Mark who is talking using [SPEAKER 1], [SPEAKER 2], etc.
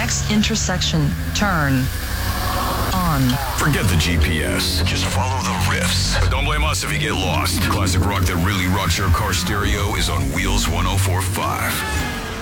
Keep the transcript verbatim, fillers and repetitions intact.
[SPEAKER 1] Next intersection, turn on.
[SPEAKER 2] Forget the G P S. Just follow the riffs. But don't blame us if you get lost. Classic rock that really rocks your car stereo is on Wheels one oh four point five.